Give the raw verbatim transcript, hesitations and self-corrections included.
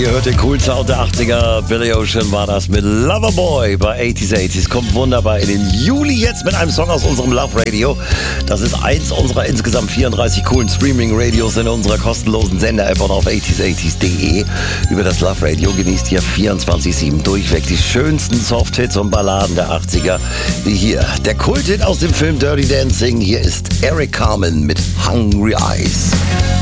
Ihr hört den coolen Sound der achtziger. Billy Ocean war das mit Loverboy bei achtziger achtziger. Kommt wunderbar in den Juli jetzt mit einem Song aus unserem Love Radio. Das ist eins unserer insgesamt vierunddreißig coolen Streaming-Radios in unserer kostenlosen Sender-App und auf achtziger achtziger punkt de. Über das Love Radio genießt ihr vierundzwanzig sieben durchweg die schönsten Soft-Hits und Balladen der achtziger. Wie hier der Kulthit aus dem Film Dirty Dancing. Hier ist Eric Carmen mit Hungry Eyes.